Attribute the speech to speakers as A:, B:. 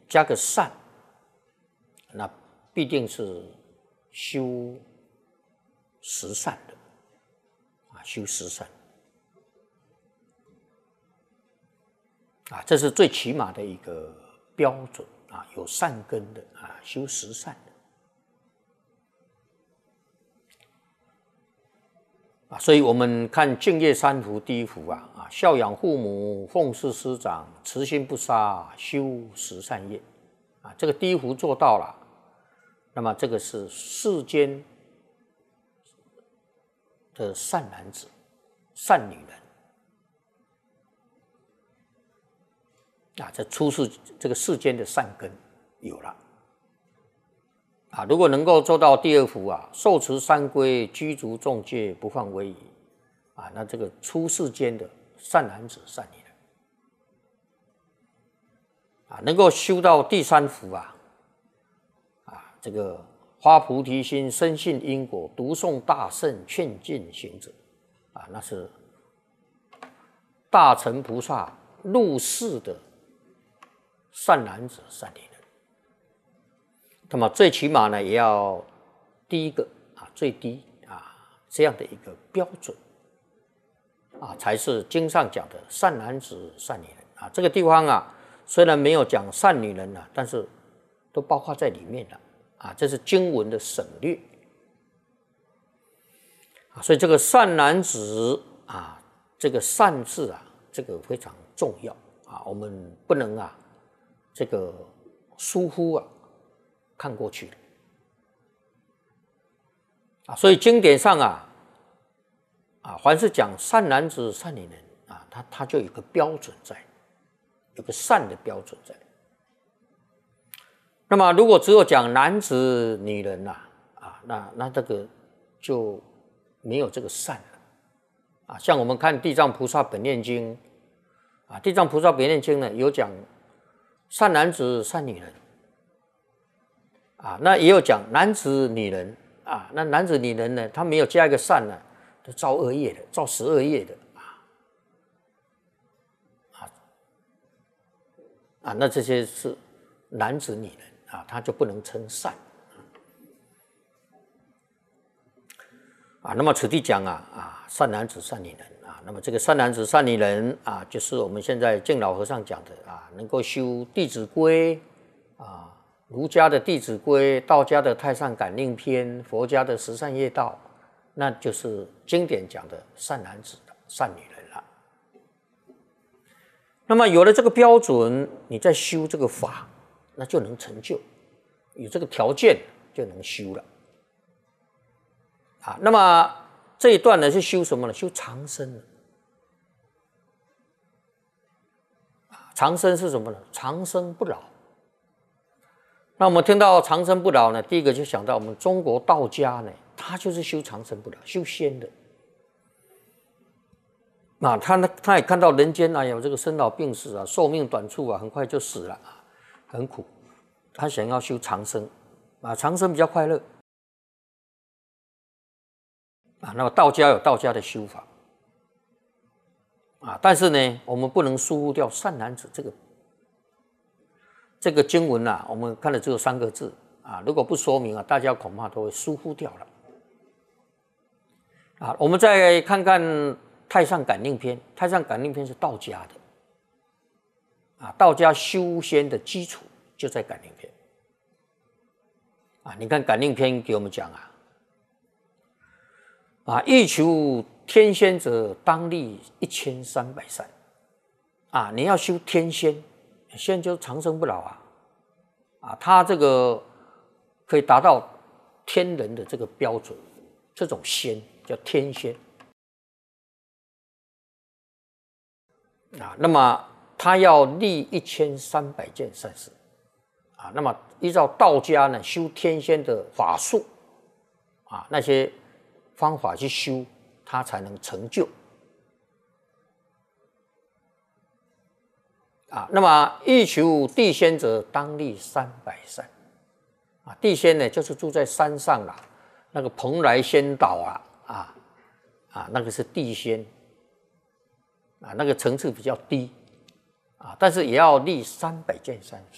A: 加个善，那必定是修十善的修十善这是最起码的一个标准有善根的修十善的所以我们看净业三福第一福孝养父母，奉事师长，慈心不杀，修十善业这个第一福做到了，那么这个是世间的善男子、善女人这出世这个世间的善根有了如果能够做到第二福受持三规，居足众戒，不犯威仪那这个出世间的善男子、善女人能够修到第三福这个发菩提心，深信因果，读诵大圣，劝进行者那是大乘菩萨入世的善男子、善女人。那么最起码呢，也要第一个最低这样的一个标准才是经上讲的善男子、善女人这个地方虽然没有讲善女人但是都包括在里面了这是经文的省略所以这个善男子这个善字这个非常重要我们不能这个疏忽看过去了所以经典上凡是讲善男子、善女人他就有一个标准在，有个善的标准在。那么如果只有讲男子、女人那这个就没有这个善了像我们看《地藏菩萨本愿经》《地藏菩萨本愿经》呢有讲善男子、善女人那也有讲男子、女人那男子、女人呢，他没有加一个善呢，都造恶业的，造12业的那这些是男子、女人他就不能称善那么此地讲善男子、善女人那么这个善男子、善女人就是我们现在净老和尚讲的能够修《弟子规》儒家的《弟子规》，道家的《太上感应篇》，佛家的十善业道，那就是经典讲的善男子、善女人了。那么有了这个标准，你再修这个法，那就能成就，有这个条件就能修了。那么这一段呢是修什么呢？修长生。长生是什么呢？长生不老。那我们听到长生不老呢，第一个就想到我们中国道家呢，他就是修长生不老，修仙的。他也看到人间有这个生老病死寿命短促很快就死了很苦，他想要修长生长生比较快乐那么道家有道家的修法但是呢，我们不能疏忽掉善男子这个经文我们看的只有3个字如果不说明大家恐怕都会疏忽掉了我们再看看《太上感应篇》，《太上感应篇》是道家的道家修仙的基础就在感应篇你看感应篇给我们讲欲求天仙者，当立1300善你要修天仙，仙就长生不老他这个可以达到天人的这个标准，这种仙叫天仙那么他要立1300件善事那么依照道家呢，修天仙的法术那些方法去修，他才能成就那么欲求地仙者，当立300善地仙呢就是住在山上那个蓬莱仙岛那个是地仙那个层次比较低但是也要立300件善